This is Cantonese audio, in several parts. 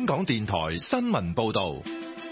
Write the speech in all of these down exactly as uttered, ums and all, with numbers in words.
港電台新聞報道。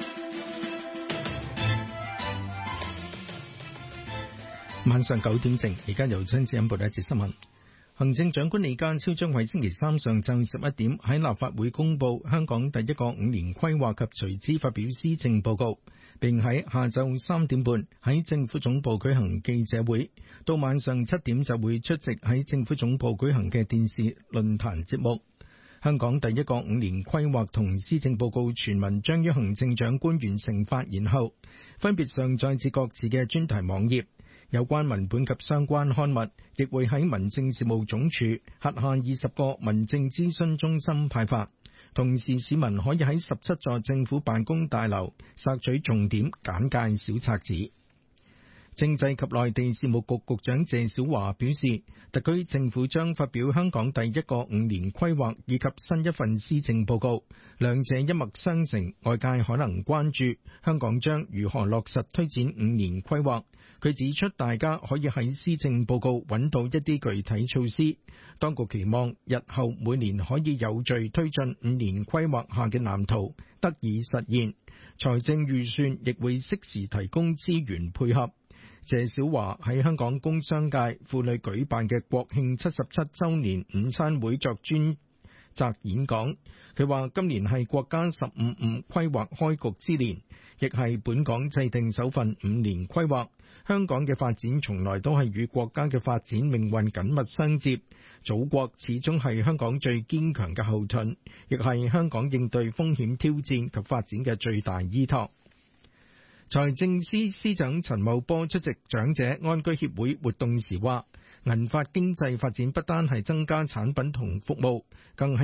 晚上九點正，而家由張子欣報道一節新聞。行政長官李家超將喺星期三上晝十一點喺立法會公布香港第一個五年規劃及隨之發表施政報告，並喺下晝三點半喺政府總部舉行記者會，到晚上七點就會出席喺政府總部舉行嘅電視論壇節目。香港第一個五年規劃同施政報告全文將於行政長官完成發言後，分別上載至各自嘅專題網頁。有關文本及相關刊物亦會喺民政事務總署轄下二十個民政諮詢中心派發，同時市民可以喺十七座政府辦公大樓索取重點簡介小冊子。政制及內地事務局局長謝小華表示，特區政府將發表香港第一個五年規劃以及新一份施政報告，兩者一脈相承，外界可能關注香港將如何落實推展五年規劃。佢指出，大家可以喺施政報告揾到一啲具體措施，當局期望日後每年可以有序推進五年規劃下嘅藍圖得以實現，財政預算亦會適時提供資源配合。謝小華喺香港工商界婦女舉辦嘅國慶七十七週年午餐會作專責演講，佢話今年係國家十五五規劃開局之年，亦係本港制定首份五年規劃。香港嘅發展從來都係與國家嘅發展命運緊密相接，祖國始終係香港最堅強嘅後盾，亦係香港應對風險挑戰及發展嘅最大依託。財政司司長陳茂波出席長者安居協會活動時話，銀髮經濟發展不單係增加產品同服務，更係